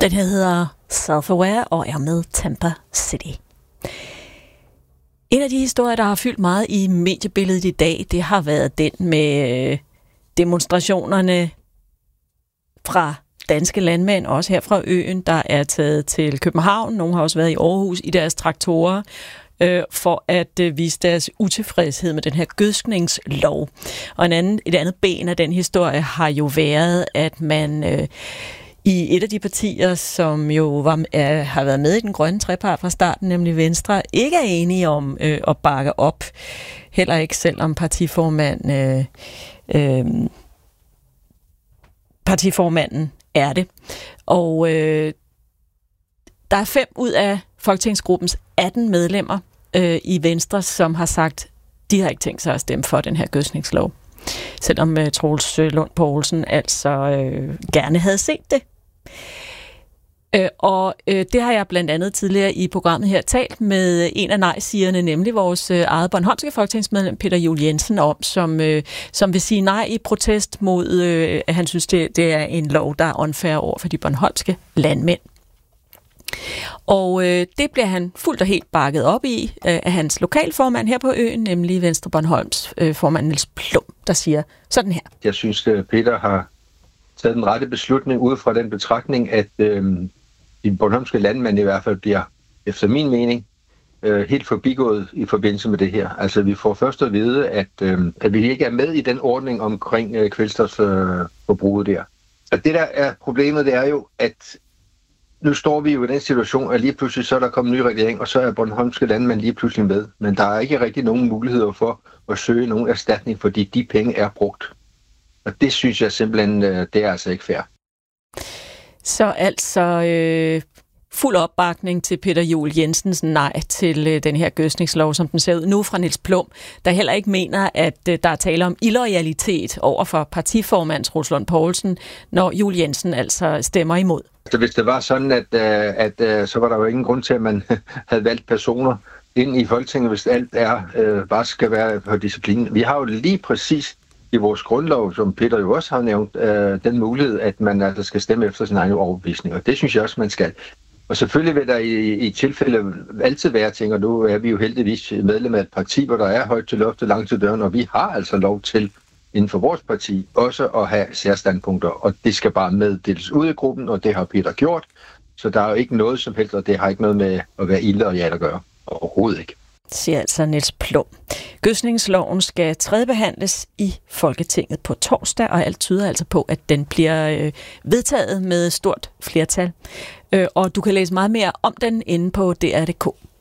Den her hedder Self-Aware og er med Tampa City. En af de historier, der har fyldt meget i mediebilledet i dag, det har været den med demonstrationerne fra danske landmænd, også her fra øen, der er taget til København. Nogle har også været i Aarhus i deres traktorer, for at vise deres utilfredshed med den her gødskningslov. Og et andet ben af den historie har jo været, at man i et af de partier, som jo har været med i den grønne trepart fra starten, nemlig Venstre, ikke er enige om at bakke op. Heller ikke selvom partiformanden er det. Og der er 5 ud af Folketingsgruppens 18 medlemmer i Venstre, som har sagt, de har ikke tænkt sig at stemme for den her gødskningslov. Selvom Troels Lund Poulsen altså gerne havde set det. Det har jeg blandt andet tidligere i programmet her talt med en af nej-sigerne, nemlig vores eget bornholmske folketingsmedlem Peter Juel Jensen om, som vil sige nej i protest mod, at han synes, det er en lov, der er unfair over for de bornholmske landmænd. Og det bliver han fuldt og helt bakket op i af hans lokalformand her på øen, nemlig Venstre Bornholms formand Niels Plum, der siger sådan her. Jeg synes, Peter har taget den rette beslutning ud fra den betragtning, at de bornholmske landmænd i hvert fald bliver, efter min mening, helt forbigået i forbindelse med det her. Altså, vi får først at vide, at vi ikke er med i den ordning omkring kvælstofforbruget der. Og det, der er problemet, det er jo, at nu står vi jo i den situation, at lige pludselig så er der kommet en ny regering, og så er bornholmske landmænd lige pludselig med. Men der er ikke rigtig nogen muligheder for at søge nogen erstatning, fordi de penge er brugt. Og det synes jeg simpelthen, det er altså ikke fair. Så altså fuld opbakning til Peter Juel Jensens nej til den her gødskningslov, som den ser ud nu fra Niels Plum, der heller ikke mener, at der er tale om illoyalitet over for partiformand Troels Lund Poulsen, når Juel Jensen altså stemmer imod. Så hvis det var sådan, at så var der jo ingen grund til, at man havde valgt personer ind i Folketinget, hvis alt bare skal være på disciplinen. Vi har jo lige præcis i vores grundlov, som Peter jo også har nævnt, den mulighed, at man altså skal stemme efter sin egen overbevisning, og det synes jeg også, man skal. Og selvfølgelig vil der i tilfælde altid være ting, og nu er vi jo heldigvis medlem af et parti, hvor der er højt til loftet, langt til døren, og vi har altså lov til inden for vores parti også at have særstandpunkter, og det skal bare meddeles ud i gruppen, og det har Peter gjort, så der er jo ikke noget som helst, og det har ikke noget med at være illoyal at gøre. Overhovedet ikke. Siger altså Niels Plum. Gødskningsloven skal tredjebehandles i Folketinget på torsdag, og alt tyder altså på, at den bliver vedtaget med stort flertal. Og du kan læse meget mere om den inde på dr.dk.